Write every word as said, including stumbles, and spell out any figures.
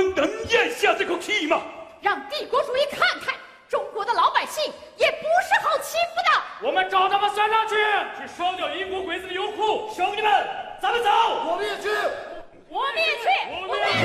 们能咽下这口气吗？ 让帝国主义看看，中国的老百姓也不是好欺负的。 我们找他们算账去，去烧掉英国鬼子的油库。兄弟们，咱们走！ 我们也去， 我们也去，我们也去。